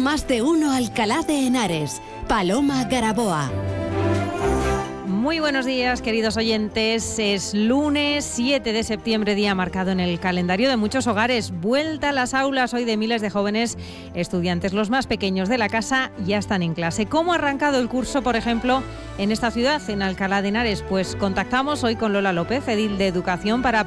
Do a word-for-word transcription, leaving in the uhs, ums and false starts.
Más de Uno Alcalá de Henares. Paloma Garaboa. Muy buenos días, queridos oyentes. Es lunes siete de septiembre, día marcado en el calendario de muchos hogares. Vuelta a las aulas hoy de miles de jóvenes estudiantes. Los más pequeños de la casa ya están en clase. ¿Cómo ha arrancado el curso, por ejemplo, en esta ciudad, en Alcalá de Henares? Pues contactamos hoy con Lola López, edil de Educación, para